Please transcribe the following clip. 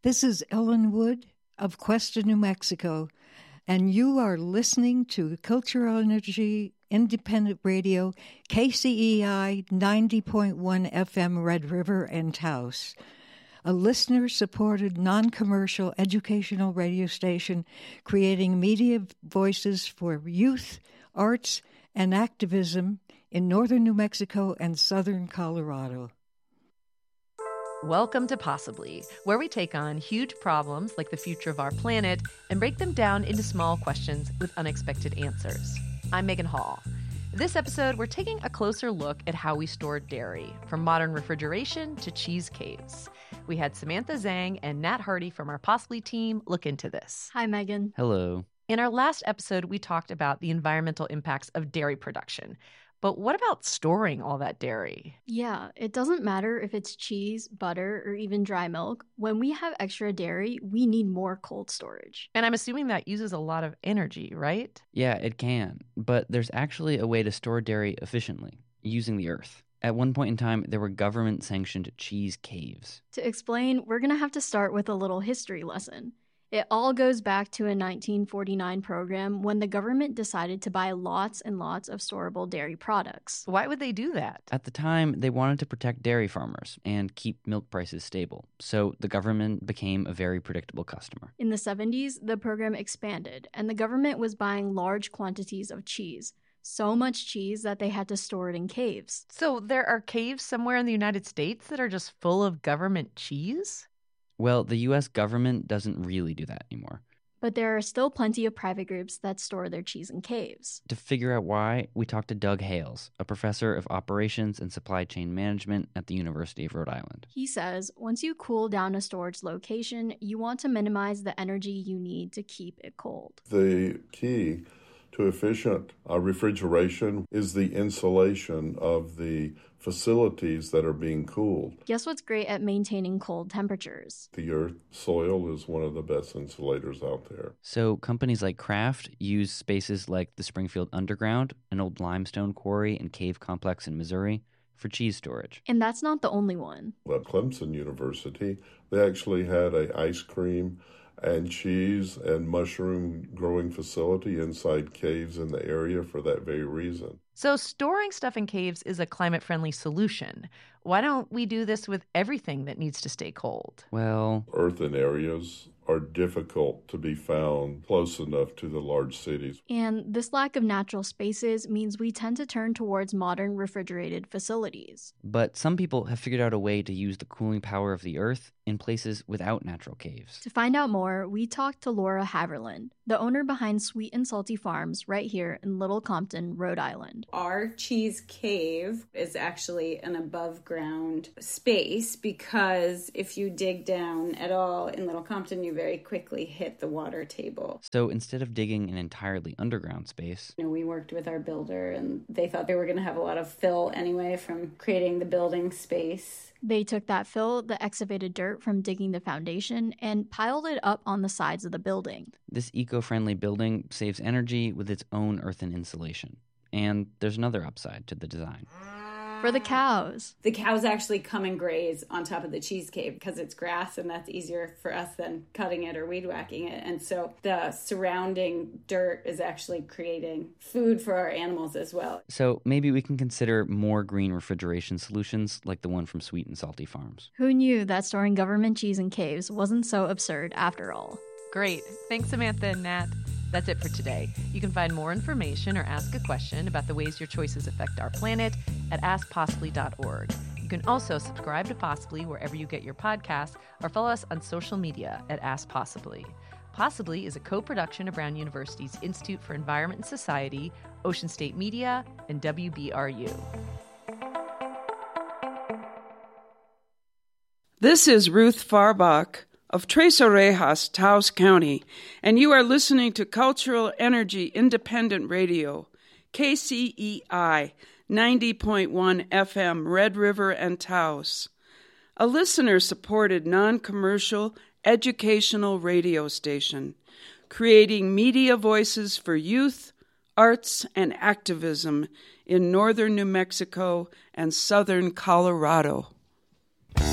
This is Ellen Wood of Cuesta, New Mexico, and you are listening to Cultural Energy Independent Radio, KCEI 90.1 FM, Red River and Taos, a listener-supported, non-commercial educational radio station creating media voices for youth, arts, and activism in northern New Mexico and southern Colorado. Welcome to Possibly, where we take on huge problems like the future of our planet and break them down into small questions with unexpected answers. I'm Megan Hall. This episode, we're taking a closer look at how we store dairy, from modern refrigeration to cheese caves. We had Samantha Zhang and Nat Hardy from our Possibly team look into this. Hi, Megan. Hello. In our last episode, we talked about the environmental impacts of dairy production. But what about storing all that dairy? Yeah, it doesn't matter if it's cheese, butter, or even dry milk. When we have extra dairy, we need more cold storage. And I'm assuming that uses a lot of energy, right? Yeah, it can. But there's actually a way to store dairy efficiently, using the earth. At one point in time, there were government-sanctioned cheese caves. To explain, we're going to have to start with a little history lesson. It all goes back to a 1949 program when the government decided to buy lots and lots of storable dairy products. Why would they do that? At the time, they wanted to protect dairy farmers and keep milk prices stable, so the government became a very predictable customer. In the 70s, the program expanded, and the government was buying large quantities of cheese. So much cheese that they had to store it in caves. So there are caves somewhere in the United States that are just full of government cheese? Well, the U.S. government doesn't really do that anymore. But there are still plenty of private groups that store their cheese in caves. To figure out why, we talked to Doug Hales, a professor of operations and supply chain management at the University of Rhode Island. He says, once you cool down a storage location, you want to minimize the energy you need to keep it cold. The key to efficient refrigeration is the insulation of the facilities that are being cooled. Guess what's great at maintaining cold temperatures? The earth soil is one of the best insulators out there. So companies like Kraft use spaces like the Springfield Underground, an old limestone quarry and cave complex in Missouri, for cheese storage. And that's not the only one. At Clemson University, they actually had an ice cream and cheese and mushroom growing facility inside caves in the area for that very reason. So storing stuff in caves is a climate-friendly solution. Why don't we do this with everything that needs to stay cold? Well, earthen areas are difficult to be found close enough to the large cities. And this lack of natural spaces means we tend to turn towards modern refrigerated facilities. But some people have figured out a way to use the cooling power of the earth in places without natural caves. To find out more, we talked to Laura Haverland, the owner behind Sweet and Salty Farms right here in Little Compton, Rhode Island. Our cheese cave is actually an above-ground space because if you dig down at all in Little Compton, you very quickly hit the water table. So instead of digging an entirely underground space, we worked with our builder and they thought they were going to have a lot of fill anyway from creating the building space. They took that fill, the excavated dirt from digging the foundation, and piled it up on the sides of the building. This eco-friendly building saves energy with its own earthen insulation. And there's another upside to the design. For the cows. The cows actually come and graze on top of the cheese cave because it's grass and that's easier for us than cutting it or weed whacking it. And so the surrounding dirt is actually creating food for our animals as well. So maybe we can consider more green refrigeration solutions like the one from Sweet and Salty Farms. Who knew that storing government cheese in caves wasn't so absurd after all? Great. Thanks, Samantha and Nat. That's it for today. You can find more information or ask a question about the ways your choices affect our planet at askpossibly.org. You can also subscribe to Possibly wherever you get your podcasts or follow us on social media at Ask Possibly. Possibly is a co-production of Brown University's Institute for Environment and Society, Ocean State Media, and WBRU. This is Ruth Farbach of Tres Orejas, Taos County, and you are listening to Cultural Energy Independent Radio, KCEI 90.1 FM, Red River and Taos, a listener-supported non-commercial educational radio station, creating media voices for youth, arts, and activism in northern New Mexico and southern Colorado.